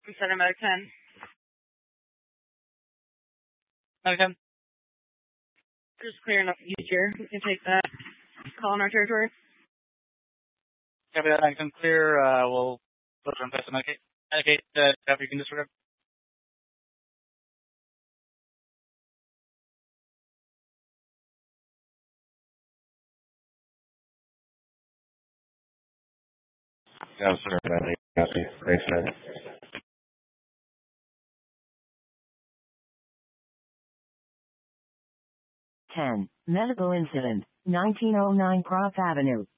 Center Medic 10. Medic 10. Just clearing up the future. We can take that call in our territory. Copy that. I can clear. We'll put it on place to medicate. Medicate after you can disregard. Yeah, sir. Copy. Thanks, man. Medical incident, 1909 Cross Avenue.